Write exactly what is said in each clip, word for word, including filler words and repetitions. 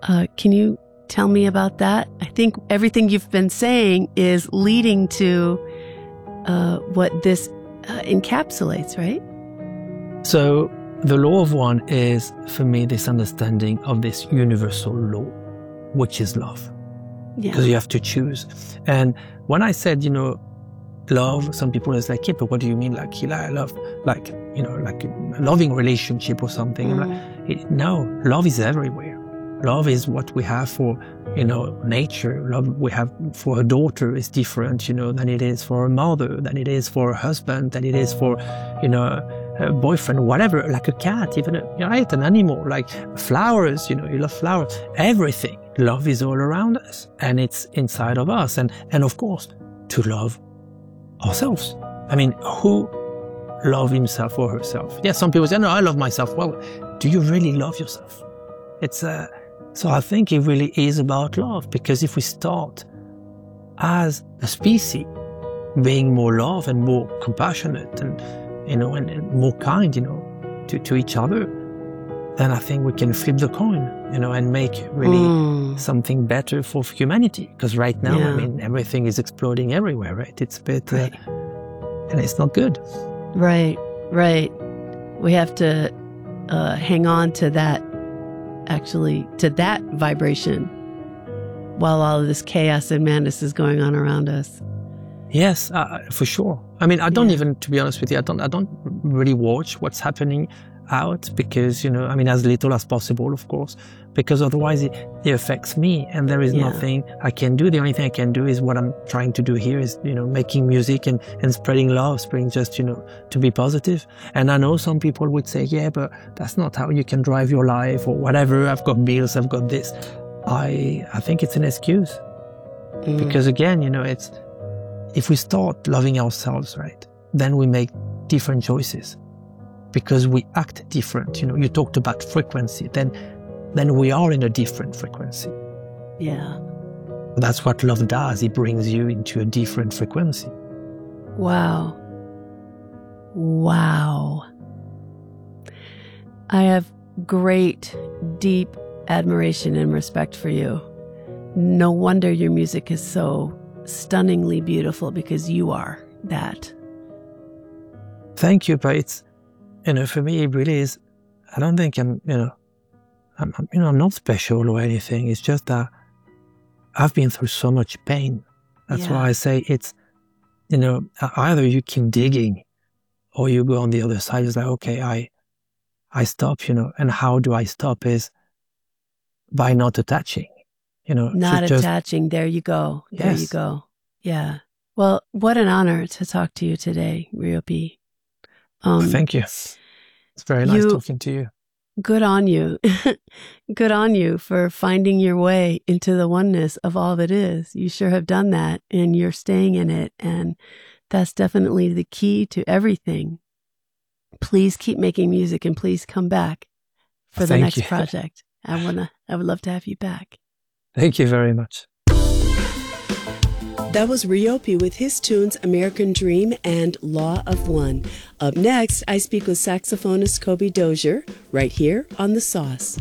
Uh, can you tell me about that? I think everything you've been saying is leading to uh, what this uh, encapsulates, right? So the law of one is, for me, this understanding of this universal law, which is love. Because Yeah. you have to choose. And when I said, you know, love, some people is like, yeah, but what do you mean? Like, you like, love, like, you know, like a loving relationship or something. Mm. I'm like, it, no, love is everywhere. Love is what we have for, you know, nature. Love we have for a daughter is different, you know, than it is for a mother, than it is for a husband, than it is for, you know, a boyfriend, whatever, like a cat, even, a, right, an animal, like flowers, you know, you love flowers, everything. Love is all around us and it's inside of us. And, and of course, to love ourselves. I mean, who love himself or herself? Yeah, some people say, no, I love myself. Well, do you really love yourself? It's uh, so I think it really is about love, because if we start as a species being more love and more compassionate and, you know, and, and more kind, you know, to, to each other, then I think we can flip the coin, you know, and make really Mm. something better for humanity. Because right now, Yeah. I mean, everything is exploding everywhere, right? It's a bit, Right. uh, and it's not good. Right, right. We have to uh, hang on to that, actually, to that vibration while all of this chaos and madness is going on around us. Yes, uh, for sure. I mean, I don't Yeah. even, to be honest with you, I don't, I don't really watch what's happening out because, you know, I mean, as little as possible, of course, because otherwise it, it affects me and there is Yeah. nothing I can do. The only thing I can do is what I'm trying to do here is, you know, making music and, and spreading love, spreading just, you know, to be positive. And I know some people would say, yeah, but that's not how you can drive your life or whatever. I've got bills, I've got this. I, I think it's an excuse Mm. because again, you know, it's, if we start loving ourselves, right, then we make different choices because we act different. You know, you talked about frequency, then, then we are in a different frequency. Yeah. That's what love does. It brings you into a different frequency. Wow. Wow. I have great, deep admiration and respect for you. No wonder your music is so stunningly beautiful because you are that. Thank you, but it's, you know, for me, it really is, I don't think I'm, you know, I'm, I'm, you know, I'm not special or anything. It's just that I've been through so much pain. That's Yeah. why I say it's, you know, either you keep digging or you go on the other side. It's like, okay, I, I stop, you know, and how do I stop is by not attaching, you know. Not just, attaching. There you go. There you Yes. go. Yeah. Well, what an honor to talk to you today, Ryopi. Um, Thank you. It's very nice you- talking to you. Good on you. Good on you for finding your way into the oneness of all that is. You sure have done that and you're staying in it. And that's definitely the key to everything. Please keep making music and please come back for the Thank next you. project. I wanna, I would love to have you back. Thank you very much. That was Ryopi with his tunes American Dream and Law of One. Up next, I speak with saxophonist Kobe Dozier right here on The Sauce.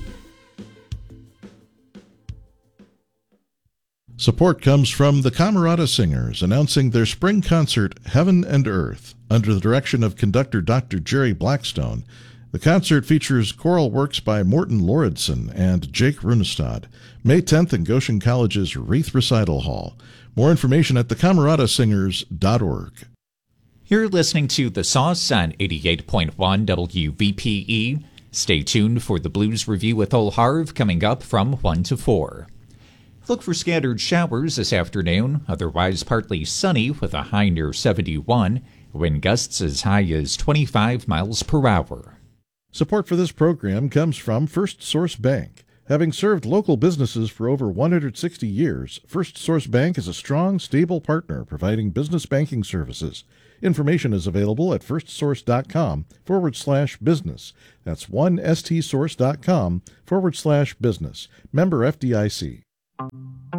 Support comes from the Camerata Singers announcing their spring concert Heaven and Earth under the direction of conductor Doctor Jerry Blackstone. The concert features choral works by Morton Lauridsen and Jake Runestad, May tenth in Goshen College's Wreath Recital Hall. More information at the camerata singers dot org. You're listening to The Sauce on eighty-eight point one W V P E. Stay tuned for the Blues Review with Ol Harv coming up from one to four. Look for scattered showers this afternoon, otherwise partly sunny with a high near seventy-one, wind gusts as high as twenty-five miles per hour. Support for this program comes from First Source Bank. Having served local businesses for over one hundred sixty years, First Source Bank is a strong, stable partner providing business banking services. Information is available at firstsource.com forward slash business. That's one stsource.com forward slash business. Member F D I C.